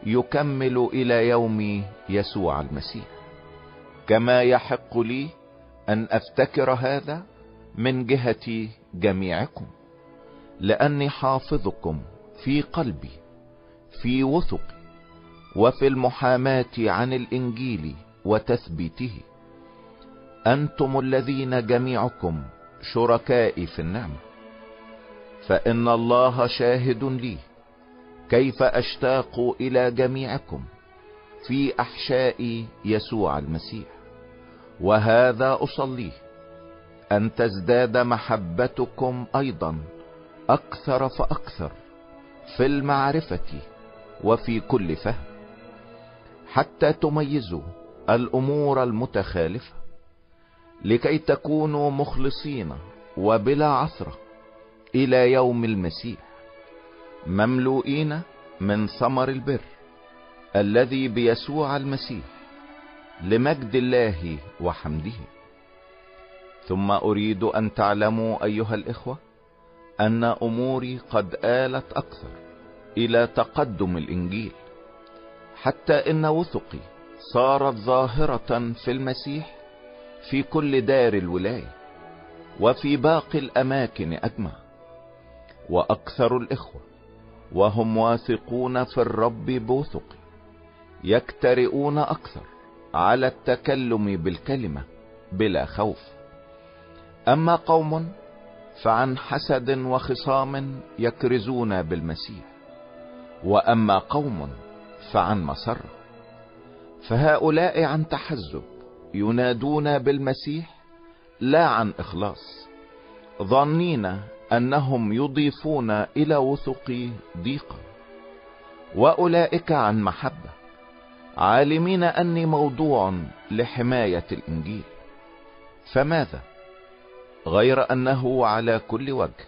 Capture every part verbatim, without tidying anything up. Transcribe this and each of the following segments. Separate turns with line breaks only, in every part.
يكمل الى يوم يسوع المسيح، كما يحق لي ان افتكر هذا من جهة جميعكم، لاني حافظكم في قلبي في وثقي وفي المحاماة عن الانجيل وتثبيته، انتم الذين جميعكم شركائي في النعمة. فان الله شاهد لي كيف اشتاق الى جميعكم في احشاء يسوع المسيح، وهذا اصليه ان تزداد محبتكم ايضا اكثر فاكثر في المعرفة وفي كل فهم، حتى تميزوا الامور المتخالفة، لكي تكونوا مخلصين وبلا عثرة الى يوم المسيح، مملوئين من ثمر البر الذي بيسوع المسيح لمجد الله وحمده. ثم اريد ان تعلموا ايها الاخوة ان اموري قد آلت اكثر الى تقدم الانجيل، حتى ان وثقي صارت ظاهرة في المسيح في كل دار الولاية وفي باقي الاماكن اجمع. واكثر الاخوة وهم واثقون في الرب بوثقي يكترئون اكثر على التكلم بالكلمة بلا خوف. اما قوم فعن حسد وخصام يكرزون بالمسيح، واما قوم فعن مسرة، فهؤلاء عن تحزب ينادون بالمسيح لا عن اخلاص، ظنين انهم يضيفون الى وثقي ضيقا. واولئك عن محبة، عالمين اني موضوع لحماية الانجيل. فماذا غير انه على كل وجه،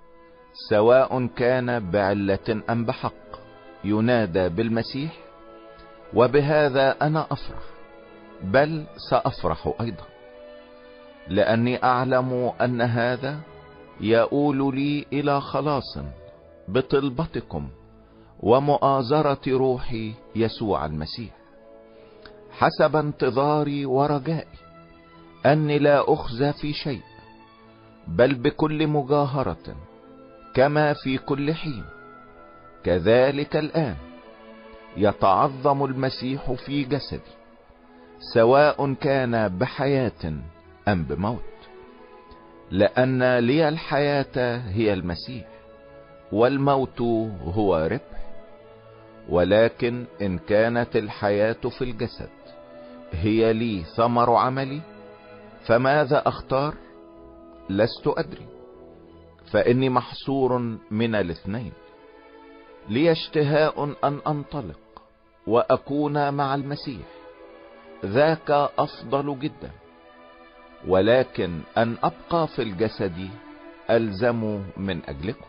سواء كان بعلة ام بحق، ينادى بالمسيح، وبهذا انا افرح، بل سافرح ايضا، لاني اعلم ان هذا يؤول لي الى خلاص بطلبتكم ومؤازرة روحي يسوع المسيح، حسب انتظاري ورجائي اني لا اخزى في شيء، بل بكل مجاهرة كما في كل حين، كذلك الآن يتعظم المسيح في جسدي، سواء كان بحياة ام بموت. لان لي الحياة هي المسيح، والموت هو ربح. ولكن ان كانت الحياة في الجسد هي لي ثمر عملي، فماذا اختار؟ لست ادري، فاني محصور من الاثنين. لي اشتهاء ان انطلق واكون مع المسيح، ذاك افضل جدا، ولكن ان ابقى في الجسد الزم من اجلكم.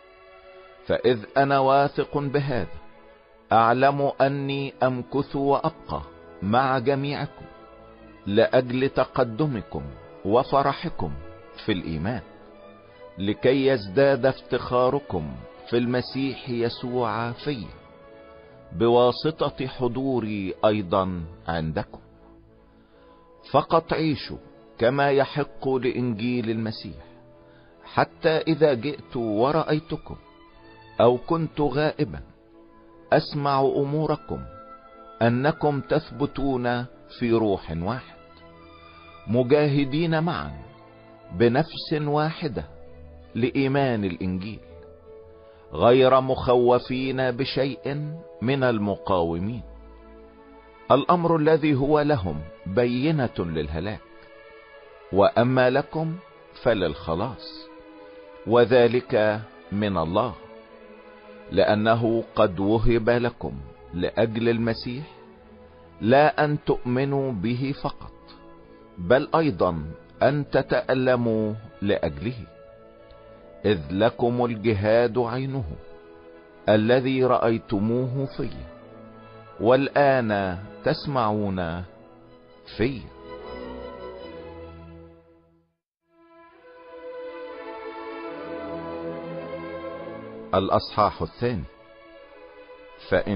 فاذ انا واثق بهذا، اعلم اني امكث وابقى مع جميعكم لاجل تقدمكم وفرحكم في الايمان، لكي يزداد افتخاركم في المسيح يسوع في بواسطة حضوري ايضا عندكم. فقط عيشوا كما يحق لانجيل المسيح، حتى اذا جئت ورأيتكم او كنت غائبا اسمع اموركم انكم تثبتون في روح واحد، مجاهدين معا بنفس واحدة لإيمان الإنجيل، غير مخوفين بشيء من المقاومين، الأمر الذي هو لهم بينة للهلاك، وأما لكم فللخلاص، وذلك من الله، لأنه قد وهب لكم لأجل المسيح، لا أن تؤمنوا به فقط، بل أيضا أن تتألموا لأجله، إذ لكم الجهاد عينه الذي رأيتموه في، والآن تسمعون في. الأصحاح الثاني. فإن